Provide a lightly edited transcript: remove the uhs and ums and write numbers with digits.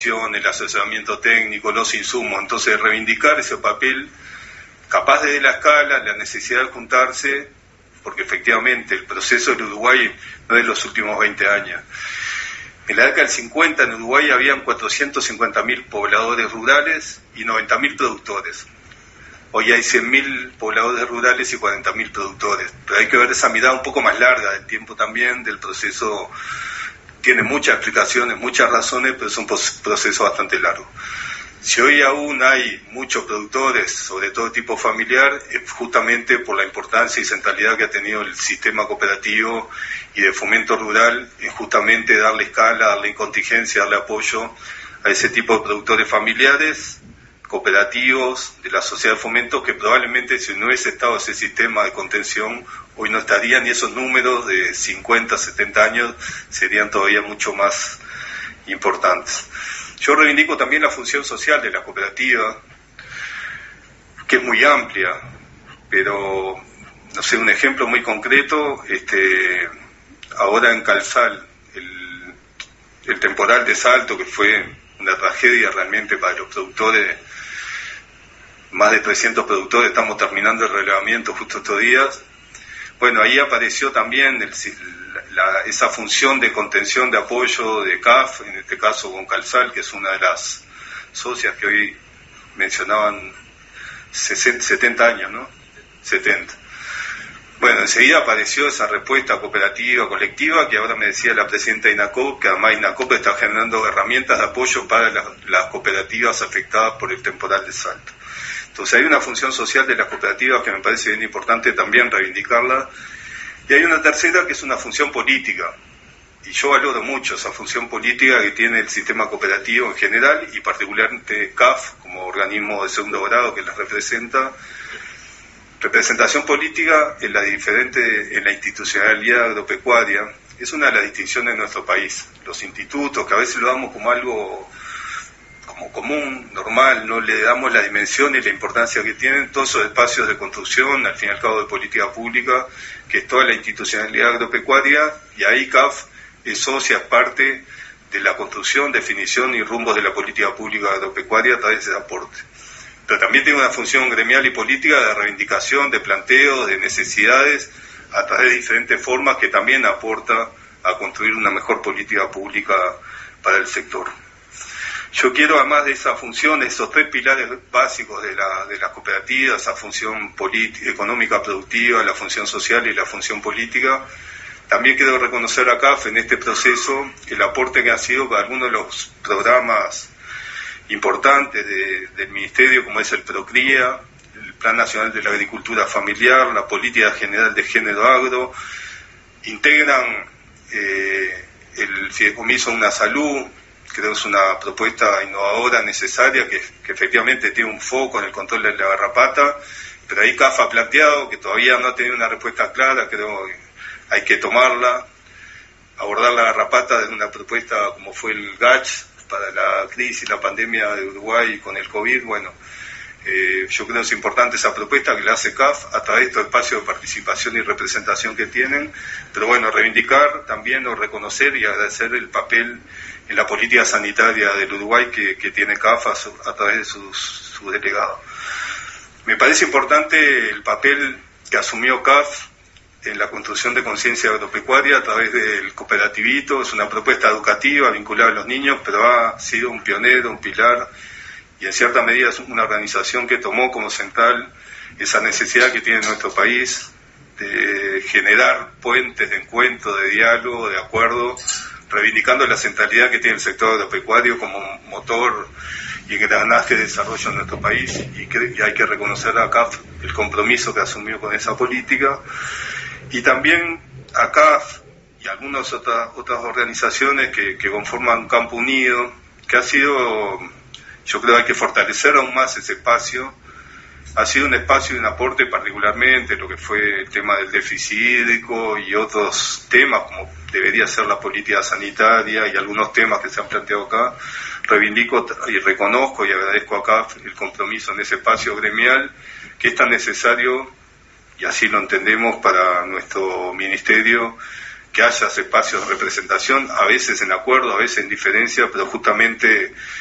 el asesoramiento técnico, los insumos. Entonces reivindicar ese papel capaz de la escala, la necesidad de juntarse, porque efectivamente el proceso del Uruguay no es de los últimos 20 años. En la década del 50 en Uruguay habían 450.000 pobladores rurales y 90.000 productores. Hoy hay 100.000 pobladores rurales y 40.000 productores. Pero hay que ver esa mirada un poco más larga del tiempo también, del proceso. Tiene muchas explicaciones, muchas razones, pero es un proceso bastante largo. Si hoy aún hay muchos productores, sobre todo tipo familiar, es justamente por la importancia y centralidad que ha tenido el sistema cooperativo y de fomento rural, en justamente darle escala, darle contingencia, darle apoyo a ese tipo de productores familiares, cooperativos, de la sociedad de fomento, que probablemente si no hubiese estado ese sistema de contención, hoy no estarían, y esos números de 50, 70 años serían todavía mucho más importantes. Yo reivindico también la función social de la cooperativa, que es muy amplia, pero, no sé, un ejemplo muy concreto, ahora en Calzal, el temporal de Salto, que fue una tragedia realmente para los productores, más de 300 productores, estamos terminando el relevamiento justo estos días. Bueno, ahí apareció también esa función de contención, de apoyo de CAF, en este caso con Calzal, que es una de las socias que hoy mencionaban 70 años, ¿no? 70. Bueno, enseguida apareció esa respuesta cooperativa, colectiva, que ahora me decía la presidenta de INACOP, que además INACOP está generando herramientas de apoyo para las cooperativas afectadas por el temporal de Salto. Entonces hay una función social de las cooperativas que me parece bien importante también reivindicarla, y hay una tercera que es una función política, y yo valoro mucho esa función política que tiene el sistema cooperativo en general, y particularmente CAF, como organismo de segundo grado que las representa. Representación política en la institucionalidad agropecuaria es una de las distinciones de nuestro país. Los institutos, que a veces lo damos como algo como común, normal, no le damos la dimensión y la importancia que tienen todos esos espacios de construcción, al fin y al cabo de política pública, que es toda la institucionalidad agropecuaria, y ahí CAF es socia, es parte de la construcción, definición y rumbos de la política pública agropecuaria a través de ese aporte. Pero también tiene una función gremial y política de reivindicación, de planteo, de necesidades, a través de diferentes formas que también aporta a construir una mejor política pública para el sector. Yo quiero, además de esa función, esos tres pilares básicos de la cooperativa, esa función económica productiva, la función social y la función política, también quiero reconocer a CAF en este proceso el aporte que ha sido para algunos de los programas importantes del Ministerio, como es el PROCRIA, el Plan Nacional de la Agricultura Familiar, la Política General de Género Agro, integran el Fideicomiso Una Salud. Creo que es una propuesta innovadora, necesaria, que efectivamente tiene un foco en el control de la garrapata, pero ahí CAF ha planteado que todavía no ha tenido una respuesta clara. Creo que hay que tomarla, abordar la garrapata desde una propuesta como fue el GACH para la crisis, la pandemia de Uruguay con el COVID. Bueno, yo creo que es importante esa propuesta que la hace CAF a través de estos espacios de participación y representación que tienen, pero bueno, reivindicar también o reconocer y agradecer el papel en la política sanitaria del Uruguay que tiene CAF a través de sus delegados. Me parece importante el papel que asumió CAF en la construcción de conciencia agropecuaria a través del cooperativismo. Es una propuesta educativa vinculada a los niños, pero ha sido un pionero, un pilar, y en cierta medida es una organización que tomó como central esa necesidad que tiene nuestro país de generar puentes de encuentro, de diálogo, de acuerdo, reivindicando la centralidad que tiene el sector agropecuario como motor y engranaje de desarrollo en nuestro país, y hay que reconocer a CAF el compromiso que asumió con esa política, y también a CAF y algunas otras organizaciones que conforman Campo Unido, que ha sido, yo creo que hay que fortalecer aún más ese espacio. Ha sido un espacio de un aporte, particularmente lo que fue el tema del déficit hídrico y otros temas como debería ser la política sanitaria y algunos temas que se han planteado acá. Reivindico y reconozco y agradezco a CAF el compromiso en ese espacio gremial que es tan necesario, y así lo entendemos, para nuestro ministerio, que haya espacios de representación, a veces en acuerdo, a veces en diferencia, pero justamente